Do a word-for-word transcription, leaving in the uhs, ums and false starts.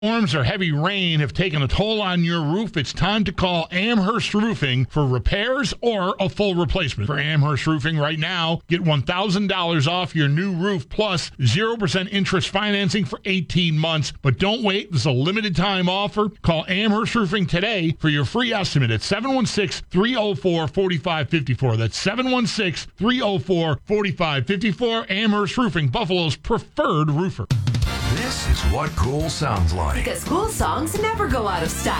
Storms or heavy rain have taken a toll on your roof. It's time to call Amherst Roofing for repairs or a full replacement. For Amherst Roofing right now, get one thousand dollars off your new roof plus zero percent interest financing for eighteen months. But don't wait. This is a limited time offer. Call Amherst Roofing today for your free estimate at seven one six, three oh four, four five five four. That's seven one six, three oh four, four five five four. Amherst Roofing, Buffalo's preferred roofer. This is what cool sounds like. Because cool songs never go out of style.